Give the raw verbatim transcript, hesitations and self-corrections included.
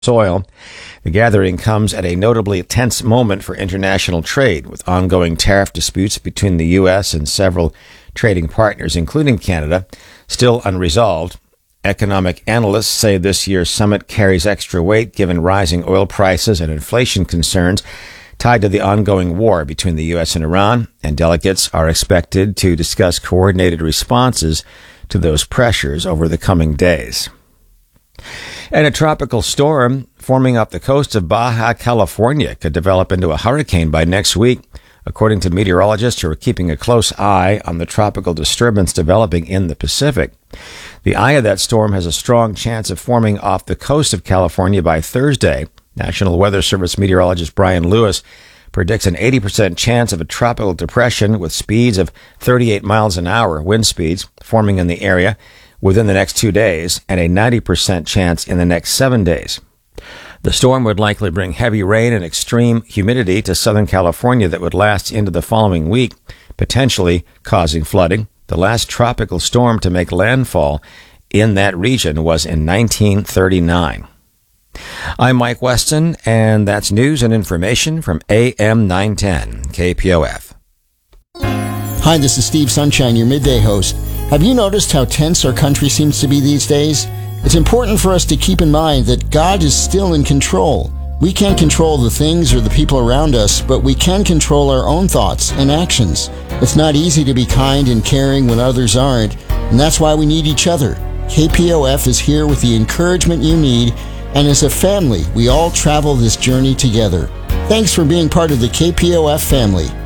soil. The gathering comes at a notably tense moment for international trade, with ongoing tariff disputes between the U S and several trading partners, including Canada, still unresolved. Economic analysts say this year's summit carries extra weight given rising oil prices and inflation concerns tied to the ongoing war between the U S and Iran, and delegates are expected to discuss coordinated responses to those pressures over the coming days. And a tropical storm forming off the coast of Baja California could develop into a hurricane by next week, according to meteorologists who are keeping a close eye on the tropical disturbance developing in the Pacific. The eye of that storm has a strong chance of forming off the coast of California by Thursday. National Weather Service meteorologist Brian Lewis predicts an eighty percent chance of a tropical depression with speeds of thirty-eight miles an hour, wind speeds, forming in the area within the next two days, and a ninety percent chance in the next seven days. The storm would likely bring heavy rain and extreme humidity to Southern California that would last into the following week, potentially causing flooding. The last tropical storm to make landfall in that region was in nineteen thirty-nine. I'm Mike Weston, and that's news and information from A M nine ten K P O F. Hi, this is Steve Sunshine, your midday host. Have you noticed how tense our country seems to be these days? It's important for us to keep in mind that God is still in control. We can't control the things or the people around us, but we can control our own thoughts and actions. It's not easy to be kind and caring when others aren't, and that's why we need each other. K P O F is here with the encouragement you need, and as a family, we all travel this journey together. Thanks for being part of the K P O F family.